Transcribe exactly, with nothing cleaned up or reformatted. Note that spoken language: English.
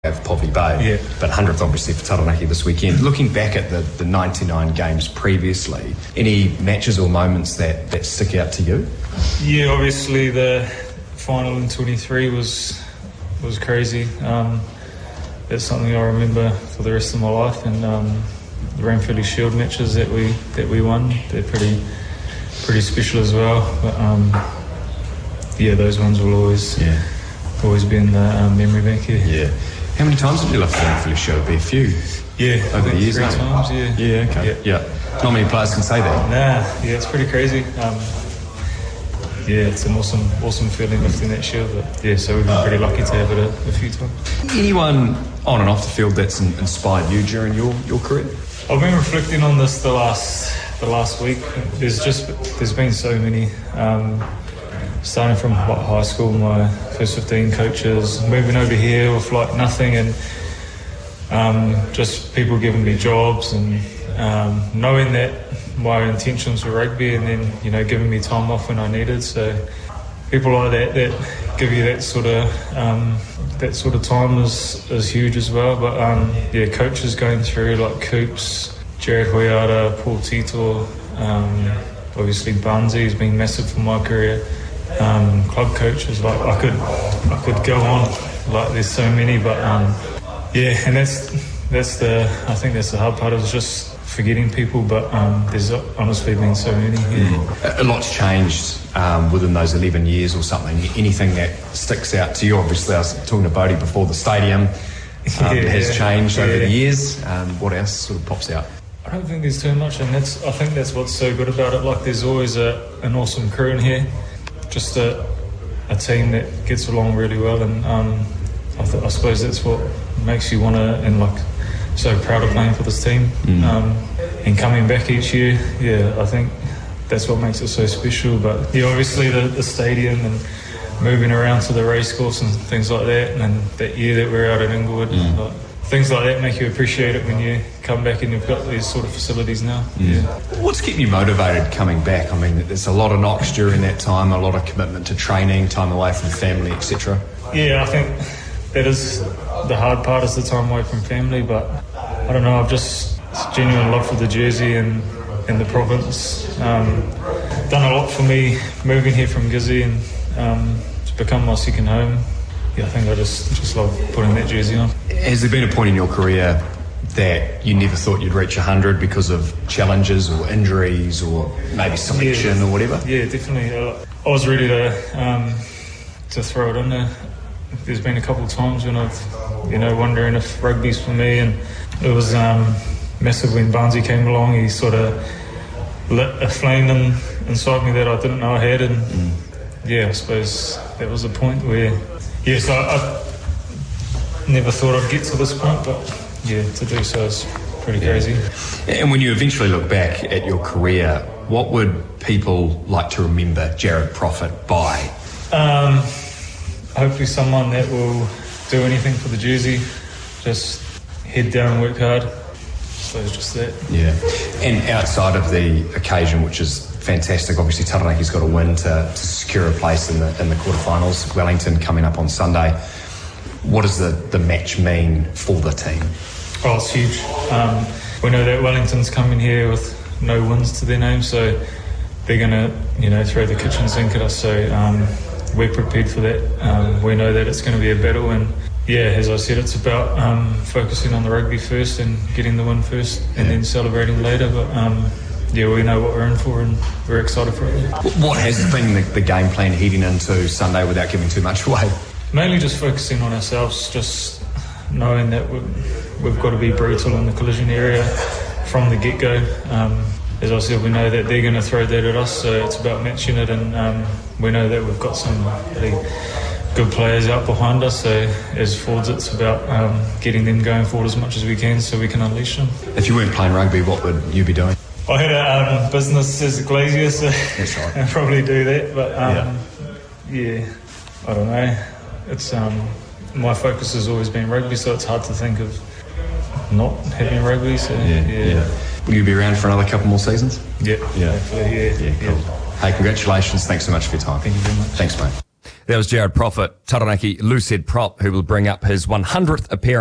of Povey Bay, yeah. but hundredth obviously for Taranaki this weekend. Looking back at the, the ninety-nine games previously, any matches or moments that, that stick out to you? Yeah, obviously the final in twenty-three was was crazy. Um, that's something I remember for the rest of my life, and um, the Ranfurly Shield matches that we that we won, they're pretty pretty special as well. But um, yeah, those ones will always yeah. always be in the um, memory bank here. Yeah. How many times did you lift the Ranfurly Shield? Be a few. Yeah, over the years. Three no? times. Yeah. Yeah. Okay. Yeah. yeah. Not many players can say that. Nah. Yeah, it's pretty crazy. Um, yeah, it's an awesome, awesome feeling lifting that shield. But yeah, so we've been pretty lucky to have it a, a few times. Anyone on and off the field that's in, inspired you during your, your career? I've been reflecting on this the last the last week. There's just there's been so many. Um, starting from high school, my first fifteen coaches, moving over here with like nothing, and um, just people giving me jobs, and um, knowing that my intentions were rugby, and then you know giving me time off when I needed. So people like that that give you that sort of um, that sort of time is is huge as well. But um, yeah, coaches going through like Coops, Jared Hoyata, Paul Tito, um, obviously Bunzi has been massive for my career. Um, club coaches, like I could I could go on, like there's so many, but um, yeah, and that's that's the I think that's the hard part, is just forgetting people, but um, there's honestly been so many. Yeah. Mm. A lot's changed um, within those eleven years or something. Anything that sticks out to you? Obviously I was talking to Bodie before, the stadium um, yeah, has changed yeah. over the years. Um, what else sort of pops out? I don't think there's too much, and that's I think that's what's so good about it. Like there's always a, an awesome crew in here. Just a, a team that gets along really well, and um, I, th- I suppose that's what makes you want to, and like so proud of playing for this team, mm. um, and coming back each year. Yeah, I think that's what makes it so special. But yeah, obviously the, the stadium and moving around to the racecourse and things like that, and then that year that we were out at Inglewood, mm. like, things like that make you appreciate it when you come back and you've got these sort of facilities now. Mm. Yeah. What's keeping you motivated coming back? I mean, there's a lot of knocks during that time, a lot of commitment to training, time away from family, et cetera. Yeah, I think that is the hard part, is the time away from family. But I don't know, I've just it's genuine love for the jersey and, and the province. Um, done a lot for me moving here from Gizzy, and um, it's become my second home. Yeah, I think I just, just love putting that jersey on. Has there been a point in your career that you never thought you'd reach one hundred because of challenges or injuries or maybe selection yeah, or whatever? Yeah, definitely. I was ready to um, to throw it in there. There's been a couple of times when I've, you know, wondering if rugby's for me, and it was um, massive when Barnesy came along. He sort of lit a flame in, inside me that I didn't know I had, and mm. yeah, I suppose that was the point where, yes, I, I never thought I'd get to this point, but yeah, to do so is pretty yeah. crazy. And when you eventually look back at your career, what would people like to remember Jared Prophet by? Um, hopefully someone that will do anything for the jersey, just head down and work hard. So it's just that. Yeah. And outside of the occasion, which is fantastic, obviously Taranaki's got a win to, to secure a place in the in the quarterfinals. Wellington coming up on Sunday. What does the, the match mean for the team? Oh, it's huge. Um, we know that Wellington's coming here with no wins to their name, so they're going to, you know, throw the kitchen sink at us. So um, we're prepared for that. Um, we know that it's going to be a battle, and yeah, as I said, it's about um, focusing on the rugby first and getting the win first, and yeah. then celebrating later. But um, yeah, we know what we're in for, and we're excited for it. What has been the, the game plan heading into Sunday without giving too much away? Mainly just focusing on ourselves, just knowing that we've, we've got to be brutal in the collision area from the get-go. Um, as I said, we know that they're going to throw that at us, so it's about matching it, and um, we know that we've got some really good players out behind us, so as forwards it's about um, getting them going forward as much as we can so we can unleash them. If you weren't playing rugby, what would you be doing? I had a um, business as a glazier, so That's right. I'd probably do that, but um, yeah. yeah, I don't know. It's um, my focus has always been rugby, so it's hard to think of not having rugby. So yeah, yeah. yeah. Will you be around for another couple more seasons? Yeah, yeah, hopefully, yeah, yeah. Cool. yeah. Hey, congratulations! Thanks so much for your time. Thank you very much. Thanks, mate. That was Jared Prophet, Taranaki Loosehead prop, who will bring up his one hundredth appearance